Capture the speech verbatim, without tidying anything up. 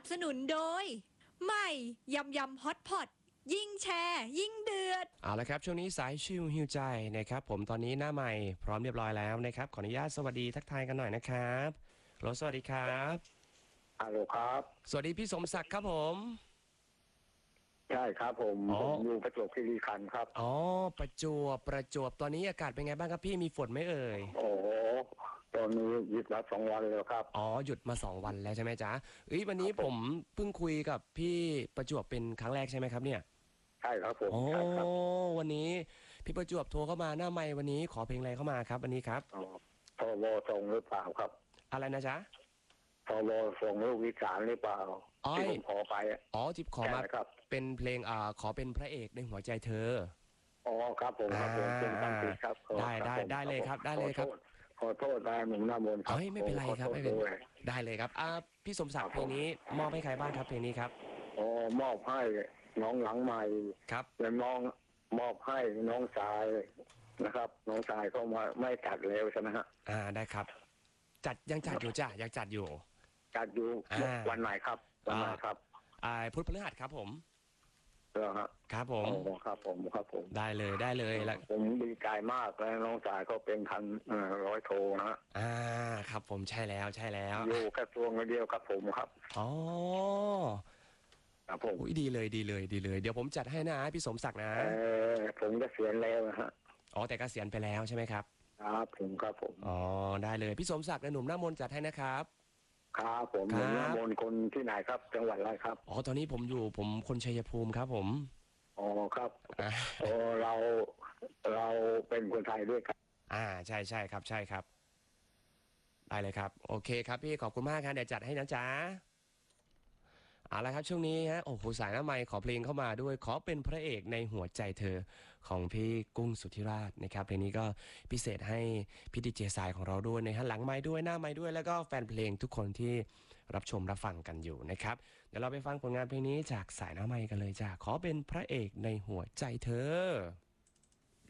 สนุนโดยใหม่ยำยำฮอตพอตยิ่งแชร์ยิ่งเดือดเอาละครับช่วงนี้สายชิวฮิวใจนะครับผมตอนนี้หน้าใหม่พร้อมเรียบร้อยแล้วนะครับขออนุญาตสวัสดีทักทายกันหน่อยนะครับฮัลโหลสวัสดีครับฮัลโหลครับสวัสดีพี่สมศักดิ์ครับผมใช่ครับผมผมอยู่ประจวบคีรีขันธ์ครับอ๋อประจวบประจวบตอนนี้อากาศเป็นไงบ้างครับพี่มีฝนไหมเอ่ยโอ้โหตอนนี้หยุดมาสองวันแล้วครับอ๋อหยุดมาสองวันแล้วใช่ไหมจ๊ะเอ้ยวันนี้ผมเพิ่งคุยกับพี่ประจวบเป็นครั้งแรกใช่ไหมครับเนี่ยใช่ครับผมอ๋อใช่ครับวันนี้พี่ประจวบโทรเข้ามาหน้าไมค์วันนี้ขอเพลงอะไรเข้ามาครับวันนี้ครับอ๋อทวส่งหรือเปล่าครับอะไรนะจ๊ะทวส่งลูกวิสานหรือเปล่าที่ผมขอไปอ๋อจิบขอมาเป็นเพลงอ่าขอเป็นพระเอกในหัวใจเธออ๋อครับผมครับผมเป็นตั้งติดครับได้ได้ได้เลยครับได้เลยครับขอโทษได้หนุ่มหน้ามนครับไม่เป็นไรครับไม่เป็นได้เลยครับอ่าพี่สมศักดิ์เพลงนี้มอบให้ใครบ้างครับเพลงนี้ครับอ๋อมอบให้น้องหลังใหม่ครับและน้องมอบให้น้องชายนะครับน้องชายเขามาไม่จัดแล้วใช่ไหมฮะอ่าได้ครับจัดยังจัดอยู่จ้ะยังจัดอยู่จัดอยู่วันไหนครับวันไหนครับอ่าพุธพฤหัสครับผมเหรอฮะครับผมครับผมครับผมได้เลยได้เลยแล้วผมดีใจมากแล้วน้องชายเขาเป็นพันร้อยโทนะฮะอ่าครับผมใช่แล้วใช่แล้วอยู่กระทรวงเดียวกับผมครับอ๋อครับผมดีเลยดีเลยดีเลยเดี๋ยวผมจัดให้นะพี่สมศักดิ์นะเออผมเกษียณแล้วนะฮะอ๋อแต่เกษียณไปแล้วใช่ไหมครับครับผมครับผมอ๋อได้เลยพี่สมศักดิ์หนุ่มหน้ามนจัดให้นะครับครับผมหนุ่มหน้ามนคนที่ไหนครับจังหวัดอะไรครับอ๋อตอนนี้ผมอยู่ผมคนชัยภูมิครับผมอ๋อครับโอ้เราเราเป็นคนไทยด้วยครับอ่าใช่ใช่ครับใช่ครับได้เลยครับโอเคครับพี่ขอบคุณมากครับเดี๋ยวจัดให้นะจ๊ะเอาละครับช่วงนี้ฮะโอ้โหสายหน้าไมค์ขอเพลงเข้ามาด้วยขอเป็นพระเอกในหัวใจเธอของพี่กุ้งสุทธิราชนะครับเพลงนี้ก็พิเศษให้พี่ดีเจสายของเราด้วยนะฮะหลังไมค์ด้วยหน้าไมค์ด้วยแล้วก็แฟนเพลงทุกคนที่รับชมรับฟังกันอยู่นะครับเดี๋ยวเราไปฟังผลงานเพลงนี้จากสายหน้าไมค์กันเลยจ้ะขอเป็นพระเอกในหัวใจเธอ